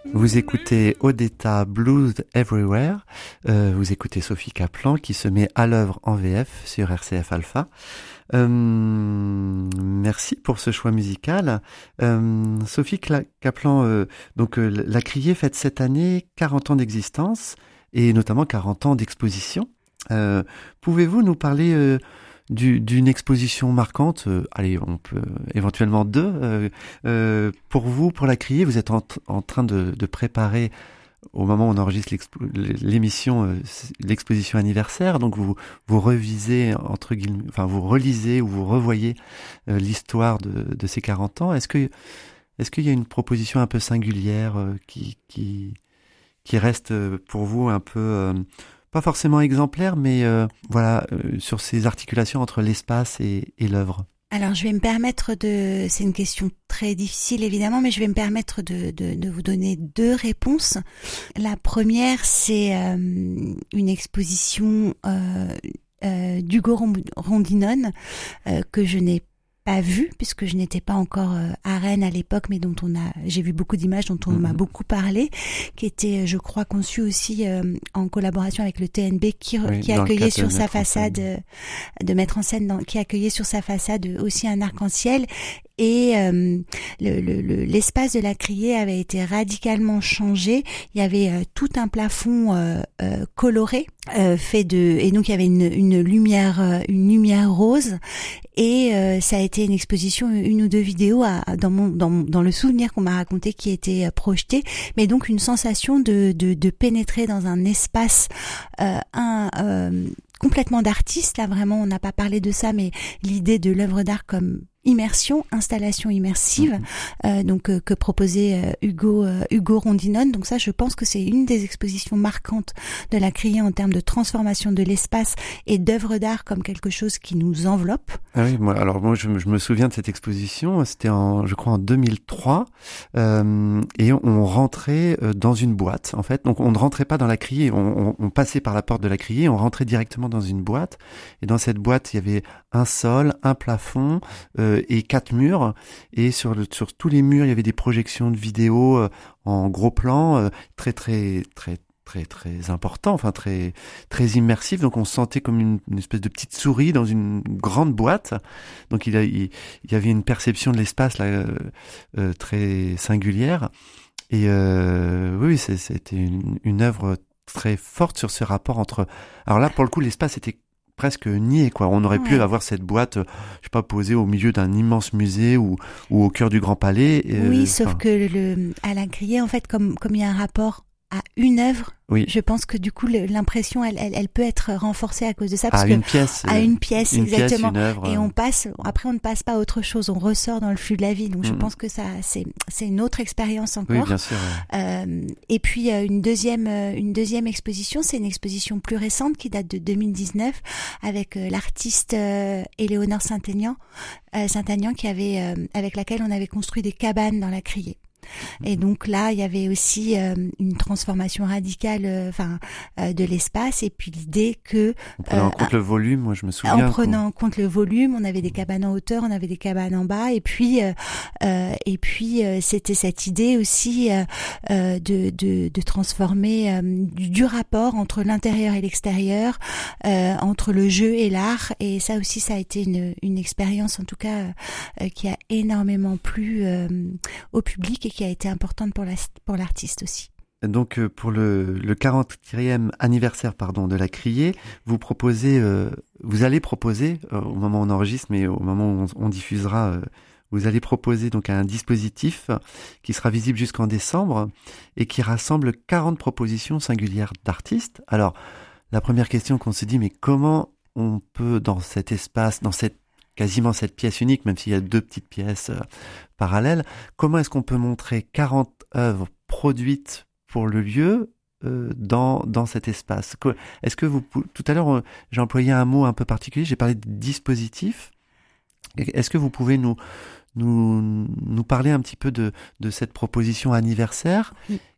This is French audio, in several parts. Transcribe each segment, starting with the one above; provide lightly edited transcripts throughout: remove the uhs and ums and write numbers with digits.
Vous écoutez Odetta Blues Everywhere, vous écoutez Sophie Kaplan qui se met à l'œuvre en VF sur RCF Alpha. Merci pour ce choix musical. Sophie Kaplan, la Criée fête cette année 40 ans d'existence et notamment 40 ans d'exposition. Pouvez-vous nous parler d'une exposition marquante, allez, on peut éventuellement deux. Pour vous, pour la Criée, vous êtes en train de préparer, au moment où on enregistre l'émission, l'exposition anniversaire. Donc vous revisez, entre guillemets, enfin vous relisez ou vous revoyez l'histoire de ces 40 ans. Est-ce qu'il y a une proposition un peu singulière qui reste pour vous un peu pas forcément exemplaire, mais sur ces articulations entre l'espace et l'œuvre? Alors, je vais me permettre c'est une question très difficile évidemment, mais je vais me permettre de vous donner deux réponses. La première, c'est une exposition d'Hugo Rondinone que je n'ai pas vu puisque je n'étais pas encore à Rennes à l'époque, mais j'ai vu beaucoup d'images dont on m'a beaucoup parlé, qui était, je crois, conçue aussi en collaboration avec le TNB qui accueillait sur sa façade de mettre en scène, qui accueillait sur sa façade aussi un arc-en-ciel. Et l'espace de la Criée avait été radicalement changé. Il y avait tout un plafond coloré et donc il y avait une lumière rose. Et ça a été une exposition, une ou deux vidéos dans le souvenir qu'on m'a raconté qui était projeté, mais donc une sensation de pénétrer dans un espace complètement d'artiste. Là vraiment, on n'a pas parlé de ça, mais l'idée de l'œuvre d'art comme immersion, installation immersive, que proposait Hugo Rondinone. Donc ça, je pense que c'est une des expositions marquantes de la Criée en termes de transformation de l'espace et d'œuvre d'art comme quelque chose qui nous enveloppe. Ah oui, moi je me souviens de cette exposition. C'était je crois en 2003, et on rentrait dans une boîte en fait. Donc on ne rentrait pas dans la Criée, on passait par la porte de la Criée, on rentrait directement dans une boîte. Et dans cette boîte, il y avait un sol, un plafond et 4 murs, et sur tous les murs il y avait des projections de vidéos en gros plan, très important, enfin très immersif. Donc on se sentait comme une espèce de petite souris dans une grande boîte. Donc il y avait une perception de l'espace là très singulière. Et oui, c'était une œuvre très forte sur ce rapport entre. Alors là, pour le coup, l'espace était presque nié, quoi. On aurait pu avoir cette boîte, je sais pas, posée au milieu d'un immense musée ou au cœur du Grand Palais. Oui, sauf que à la Criée, en fait, comme il y a un rapport à une œuvre, oui. Je pense que du coup l'impression elle peut être renforcée à cause de ça, parce à que une pièce, exactement. Une œuvre. Et on ne passe pas à autre chose, on ressort dans le flux de la vie. Donc je pense que ça c'est une autre expérience encore. Oui, bien sûr. Et puis une deuxième exposition, c'est une exposition plus récente qui date de 2019 avec l'artiste Éléonore Saint-Aignan qui avait avec laquelle on avait construit des cabanes dans la Criée. Et donc là, il y avait aussi une transformation radicale, de l'espace, et puis l'idée que en prenant en compte le volume, moi je me souviens. En prenant en compte le volume, on avait des cabanes en hauteur, on avait des cabanes en bas, et puis c'était cette idée aussi de transformer du rapport entre l'intérieur et l'extérieur, entre le jeu et l'art. Et ça aussi, ça a été une expérience en tout cas qui a énormément plu au public et qui a été importante pour l'artiste aussi. Donc pour le 40e anniversaire de la Criée, vous allez proposer au moment où on enregistre, mais au moment où on diffusera, vous allez proposer donc un dispositif qui sera visible jusqu'en décembre et qui rassemble 40 propositions singulières d'artistes. Alors la première question qu'on se dit, mais comment on peut dans cet espace, quasiment cette pièce unique, même s'il y a deux petites pièces parallèles, comment est-ce qu'on peut montrer 40 œuvres produites pour le lieu dans cet espace? Est-ce que tout à l'heure j'ai employé un mot un peu particulier, j'ai parlé de dispositif. Est-ce que vous pouvez nous parler un petit peu de cette proposition anniversaire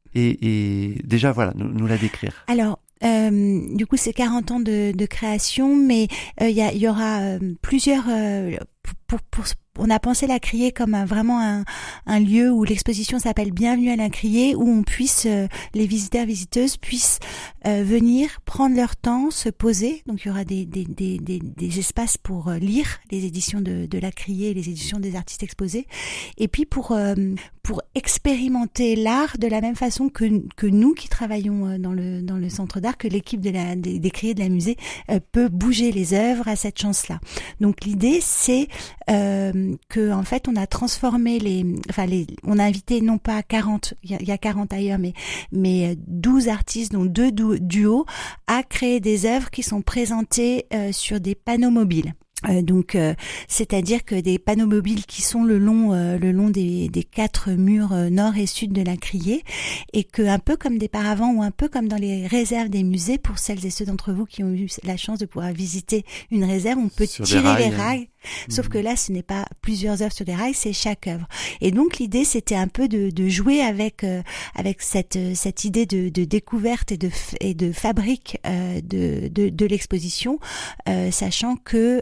et déjà voilà nous la décrire? Alors du coup, c'est 40 ans de création, mais il y aura plusieurs on a pensé la Criée comme vraiment un lieu où l'exposition s'appelle Bienvenue à la Criée, où on puisse, les visiteurs, visiteuses puissent venir, prendre leur temps, se poser. Donc il y aura des espaces pour lire les éditions de la Criée, les éditions des artistes exposés, et puis pour expérimenter l'art de la même façon que nous qui travaillons dans le centre d'art, que l'équipe des Criées de la musée peut bouger les œuvres à cette chance-là. Donc l'idée c'est que en fait on a transformé on a invité non pas 40, il y a 40 ailleurs, mais 12 artistes, dont 2 duos, à créer des œuvres qui sont présentées sur des panneaux mobiles. C'est-à-dire que des panneaux mobiles qui sont le long des 4 murs nord et sud de la Criée, et que un peu comme des paravents ou un peu comme dans les réserves des musées, pour celles et ceux d'entre vous qui ont eu la chance de pouvoir visiter une réserve, on peut tirer les rails. Sauf que là, ce n'est pas plusieurs œuvres sur des rails, c'est chaque œuvre. Et donc l'idée, c'était un peu de jouer avec cette idée de découverte et de fabrique de l'exposition, sachant que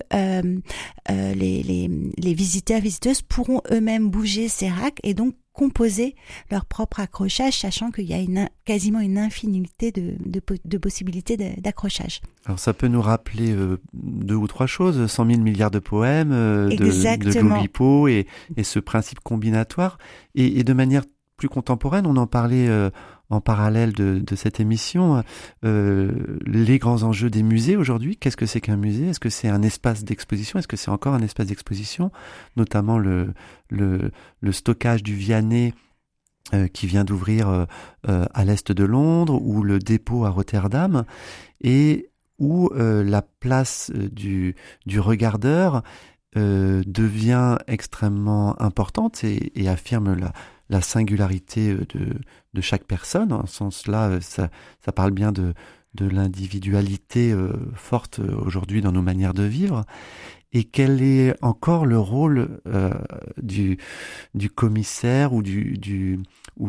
les visiteurs, visiteuses pourront eux-mêmes bouger ces racks et donc composer leur propre accrochage, sachant qu'il y a quasiment une infinité de possibilités d'accrochage. Alors ça peut nous rappeler 2 ou 3 choses, 100 000 milliards de poèmes, de l'Oulipo et ce principe combinatoire. Et de manière plus contemporaine, on en parlait en parallèle de cette émission, les grands enjeux des musées aujourd'hui. Qu'est-ce que c'est qu'un musée ? Est-ce que c'est un espace d'exposition ? Est-ce que c'est encore un espace d'exposition ? Notamment le stockage du Vianney qui vient d'ouvrir à l'est de Londres, ou le dépôt à Rotterdam, et où la place du regardeur devient extrêmement importante et affirme la singularité de chaque personne. En ce sens-là, ça parle bien de l'individualité forte aujourd'hui dans nos manières de vivre. Et quel est encore le rôle du commissaire ou du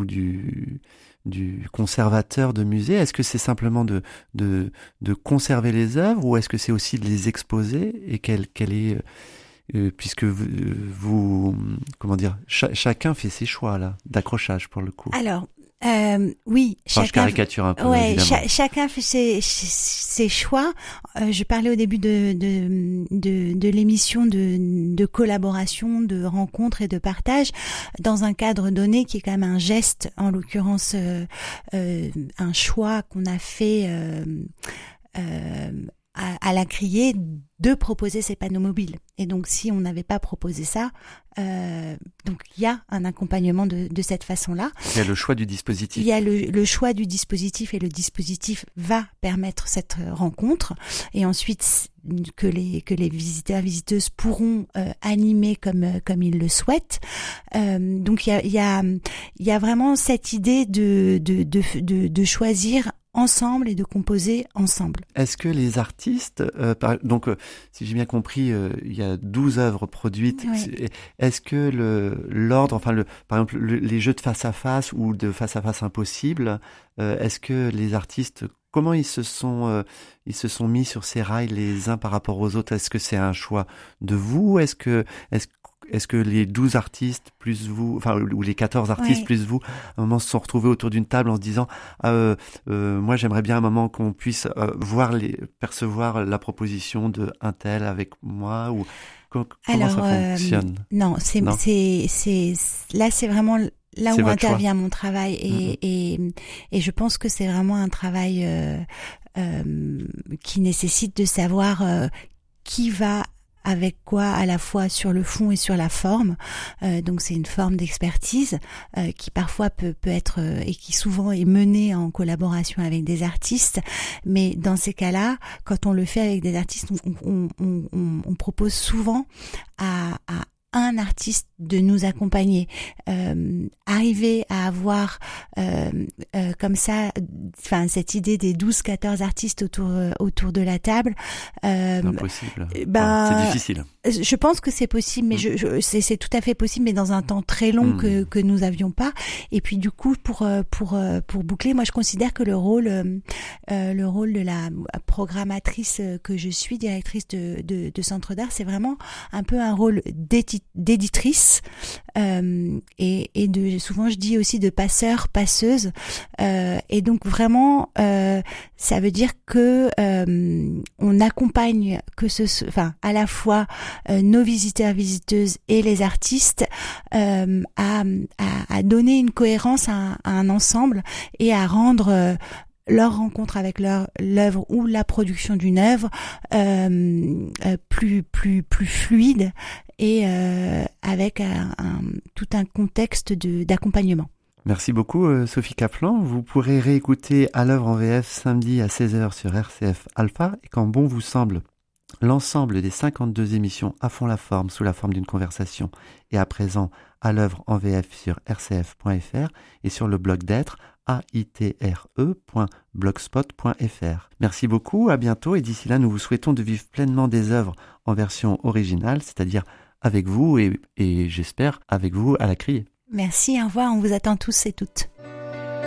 conservateur de musée? Est-ce que c'est simplement de conserver les œuvres, ou est-ce que c'est aussi de les exposer? Et quel est puisque vous comment dire, chacun fait ses choix là d'accrochage pour le coup. Alors oui, enfin, je caricature un peu. Ouais, chacun fait ses choix. Je parlais au début de l'émission de collaboration, de rencontre et de partage dans un cadre donné qui est quand même un geste, en l'occurrence un choix qu'on a fait à la Criée, de proposer ces panneaux mobiles. Et donc, si on n'avait pas proposé ça, donc il y a un accompagnement de cette façon-là. Il y a le choix du dispositif. Il y a le choix du dispositif, et le dispositif va permettre cette rencontre. Et ensuite, que les visiteurs, visiteuses pourront animer comme ils le souhaitent. Donc, il y a vraiment cette idée de choisir ensemble et de composer ensemble. Est-ce que les artistes, si j'ai bien compris, il y a 12 œuvres produites. Oui. Est-ce que l'ordre, par exemple, les jeux de face à face ou de face à face impossible, est-ce que les artistes, comment ils se sont mis sur ces rails les uns par rapport aux autres? Est-ce que c'est un choix de vous? Est-ce que les 12 artistes plus vous, ou les 14 artistes plus vous, à un moment se sont retrouvés autour d'une table en se disant moi j'aimerais bien à un moment qu'on puisse percevoir la proposition de un tel avec moi, ou comment ça fonctionne? Non, c'est là, c'est vraiment là où intervient mon travail, et je pense que c'est vraiment un travail qui nécessite de savoir qui va avec quoi, à la fois sur le fond et sur la forme. Donc c'est une forme d'expertise qui parfois peut être et qui souvent est menée en collaboration avec des artistes. Mais dans ces cas-là, quand on le fait avec des artistes, on propose souvent à un artiste de nous accompagner, arriver à avoir comme ça, cette idée des 12-14 artistes autour de la table. C'est impossible. C'est difficile. Je pense que c'est possible, mais c'est tout à fait possible, mais dans un temps très long que nous avions pas. Et puis du coup, pour boucler, moi je considère que le rôle de la programmatrice que je suis, directrice de centre d'art, c'est vraiment un peu un rôle d'éditrice d'éditrices et de, souvent je dis aussi de passeurs, passeuses, et donc vraiment ça veut dire que on accompagne à la fois nos visiteurs, visiteuses et les artistes à donner une cohérence à un ensemble et à rendre leur rencontre avec l'œuvre ou la production d'une œuvre plus fluide et avec tout un contexte d'accompagnement. Merci beaucoup Sophie Kaplan. Vous pourrez réécouter À l'œuvre en VF samedi à 16h sur RCF Alpha et quand bon vous semble, l'ensemble des 52 émissions à fond la forme sous la forme d'une conversation et à présent À l'œuvre en VF sur rcf.fr et sur le blog d'être aitre.blogspot.fr. Merci beaucoup, à bientôt et d'ici là nous vous souhaitons de vivre pleinement des œuvres en version originale, c'est-à-dire avec vous et j'espère avec vous à la criée. Merci, au revoir, on vous attend tous et toutes.